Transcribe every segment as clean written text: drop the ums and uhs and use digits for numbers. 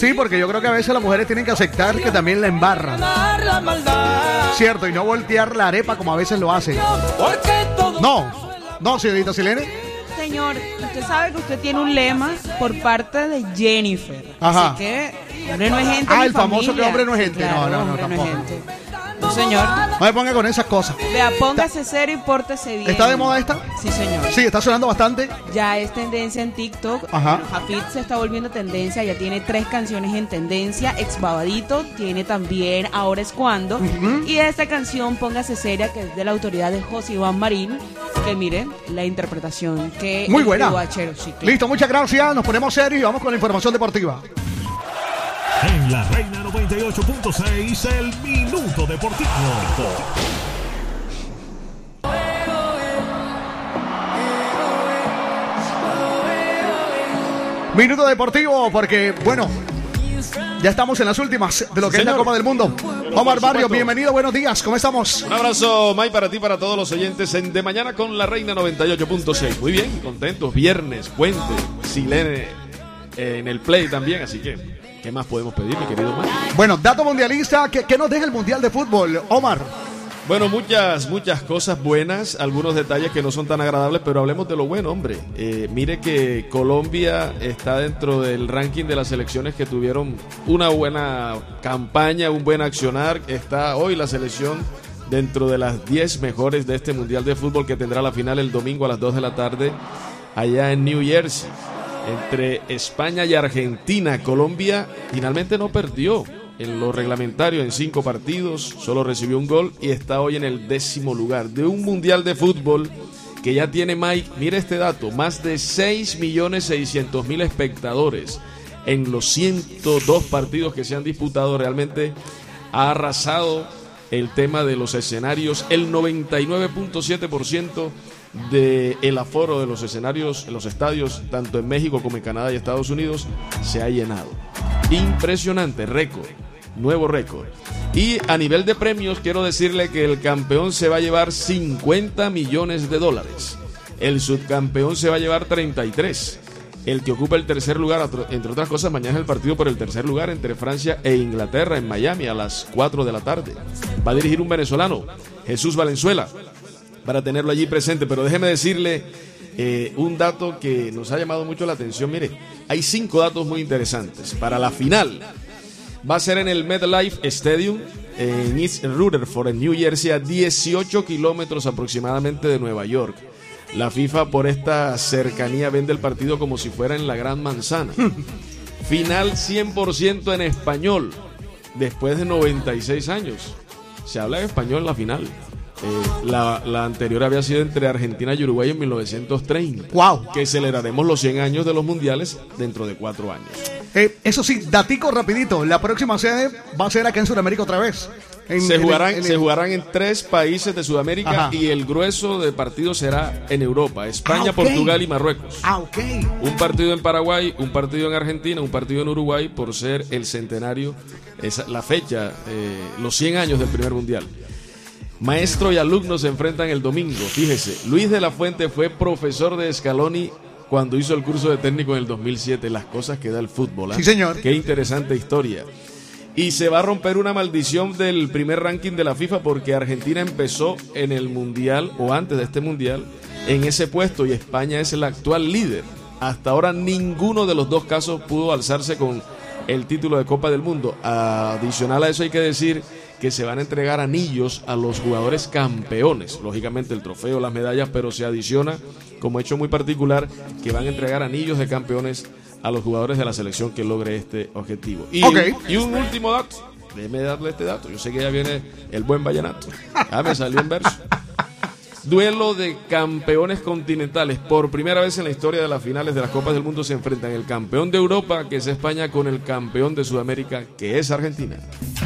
Sí, porque yo creo que a veces las mujeres tienen que aceptar que también la embarran. Cierto, y no voltear la arepa como a veces lo hacen. No, señorita Silene. Señor, usted sabe que usted tiene un lema por parte de Jennifer. Ajá. Así que hombre no es gente. El famoso que hombre no es gente. Claro, No, tampoco. No es gente. No, señor. No me ponga con esas cosas. Vea, póngase serio y pórtese bien. ¿Está de moda esta? Sí, señor. Sí, está sonando bastante. Ya es tendencia en TikTok. Ajá. Jafid se está volviendo tendencia. Ya tiene 3 canciones en tendencia. Exbabadito tiene también Ahora es Cuando. Y esta canción, Póngase Seria, que es de la autoridad de José Iván Marín. Que miren la interpretación que muy buena. Guachero, sí, claro. Listo, muchas gracias. Nos ponemos serios y vamos con la información deportiva. En la Reina 98.6, el Minuto Deportivo. Minuto Deportivo, porque, bueno, ya estamos en las últimas de lo que es la Copa del Mundo. Omar Barrios, bienvenido, buenos días, ¿cómo estamos? Un abrazo, May, para ti, para todos los oyentes de mañana con la Reina 98.6. Muy bien, contentos, viernes, puente, Silene en el play también, así que, ¿qué más podemos pedir, mi querido May? Bueno, dato mundialista, ¿qué nos deja el Mundial de Fútbol, Omar? Bueno, muchas cosas buenas, algunos detalles que no son tan agradables, pero hablemos de lo bueno, hombre. Mire que Colombia está dentro del ranking de las selecciones que tuvieron una buena campaña, un buen accionar. Está hoy la selección dentro de las 10 mejores de este Mundial de Fútbol que tendrá la final el domingo a las 2 de la tarde allá en New Jersey. Entre España y Argentina, Colombia finalmente no perdió en lo reglamentario en 5 partidos, solo recibió un gol y está hoy en el 10º lugar de un Mundial de Fútbol que ya tiene, Mike, mire este dato, más de 6.600.000 espectadores en los 102 partidos que se han disputado. Realmente ha arrasado el tema de los escenarios, el 99.7% del aforo de los escenarios, los estadios, tanto en México como en Canadá y Estados Unidos, se ha llenado. Impresionante, récord, nuevo récord. Y a nivel de premios, quiero decirle que el campeón se va a llevar $50 millones. El subcampeón se va a llevar 33. El que ocupa el tercer lugar, entre otras cosas, mañana es el partido por el tercer lugar entre Francia e Inglaterra en Miami a las 4 de la tarde. Va a dirigir un venezolano, Jesús Valenzuela, para tenerlo allí presente. Pero déjeme decirle un dato que nos ha llamado mucho la atención. Mire, hay 5 datos muy interesantes. Para la final va a ser en el MetLife Stadium en East Rutherford, en New Jersey, a 18 kilómetros aproximadamente de Nueva York. La FIFA, por esta cercanía, vende el partido como si fuera en la Gran Manzana. Final 100% en español, después de 96 años. Se habla en español en la final. La anterior había sido entre Argentina y Uruguay en 1930. ¡Wow! Que celebraremos los 100 años de los mundiales dentro de 4 años. Eso sí, datico rapidito. La próxima sede va a ser acá en Sudamérica otra vez. Se jugarán en 3 países de Sudamérica. Ajá. Y el grueso de partidos será en Europa: España, Portugal y Marruecos. Un partido en Paraguay, un partido en Argentina, un partido en Uruguay, por ser el centenario, la fecha, los 100 años del primer mundial. Maestro y alumno se enfrentan el domingo. Fíjese, Luis de la Fuente fue profesor de Scaloni cuando hizo el curso de técnico en el 2007. Las cosas que da el fútbol, ¿eh? Sí, señor. Qué interesante historia. Y se va a romper una maldición del primer ranking de la FIFA, porque Argentina empezó en el mundial, o antes de este mundial, en ese puesto, y España es el actual líder. Hasta ahora ninguno de los 2 casos pudo alzarse con el título de Copa del Mundo. Adicional a eso hay que decir que se van a entregar anillos a los jugadores campeones. Lógicamente el trofeo, las medallas, pero se adiciona, como hecho muy particular, que van a entregar anillos de campeones a los jugadores de la selección que logre este objetivo. Y un último dato, déjeme darle este dato. Yo sé que ya viene el buen vallenato. Me salió en verso. Duelo de campeones continentales. Por primera vez en la historia de las finales de las Copas del Mundo se enfrentan el campeón de Europa, que es España, con el campeón de Sudamérica, que es Argentina.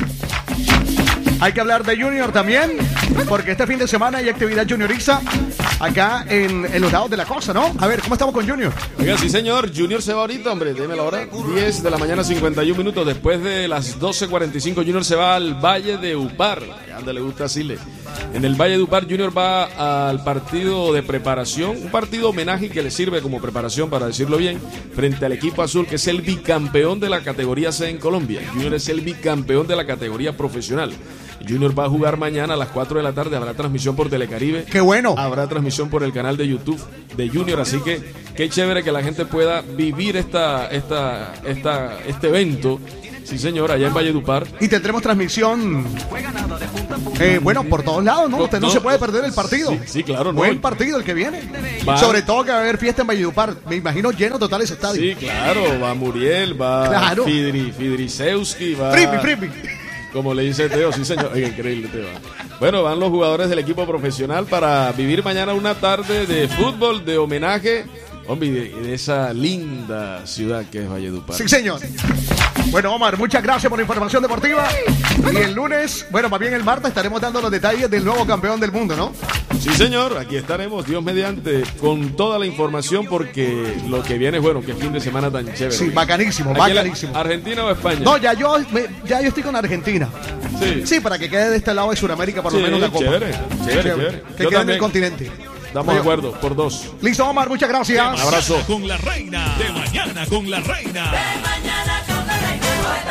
Hay que hablar de Junior también, porque este fin de semana hay actividad junioriza acá en los lados de la costa, ¿no? A ver, ¿cómo estamos con Junior? Oiga, sí, señor. Junior se va ahorita, hombre. Deme la hora. 10 de la mañana, 51 minutos. Después de las 12:45, Junior se va al Valle de Upar. Anda, le gusta Sile. En el Valledupar, Junior va al partido de preparación, un partido homenaje que le sirve como preparación, para decirlo bien, frente al equipo azul, que es el bicampeón de la categoría C en Colombia. Junior es el bicampeón de la categoría profesional. Junior va a jugar mañana a las 4 de la tarde, habrá transmisión por Telecaribe. ¡Qué bueno! Habrá transmisión por el canal de YouTube de Junior, así que qué chévere que la gente pueda vivir este evento. Sí, señor, allá en Valledupar. Y tendremos transmisión, bueno, por todos lados, ¿no? Usted no se puede perder el partido. Sí, claro, ¿no? Buen partido el que viene. Sobre todo que va a haber fiesta en Valledupar. Me imagino lleno total ese estadio. Sí, claro, va Muriel, va Fidrisewski, va... Fripi. Como le dice Teo, sí señor. Oye, increíble Teo. Bueno, van los jugadores del equipo profesional para vivir mañana una tarde de fútbol, de homenaje, hombre, de esa linda ciudad que es Valledupar. Sí, señor. Bueno, Omar, muchas gracias por la información deportiva. Y el lunes, bueno, más bien el martes, estaremos dando los detalles del nuevo campeón del mundo, ¿no? Sí, señor, aquí estaremos, Dios mediante, con toda la información, porque lo que viene es, bueno, qué fin de semana tan chévere. Sí, bacanísimo, bacanísimo. ¿Argentina o España? No, ya yo estoy con Argentina. Sí, para que quede de este lado de Sudamérica por lo menos la copa. Chévere. Que quede en el continente. Estamos de acuerdo, por 2. Listo, Omar, muchas gracias. Un abrazo. Con la reina, de mañana con la reina. De mañana con la reina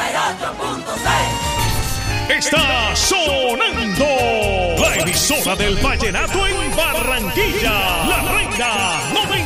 98.6. Está sonando la emisora del vallenato en Barranquilla. La reina 98.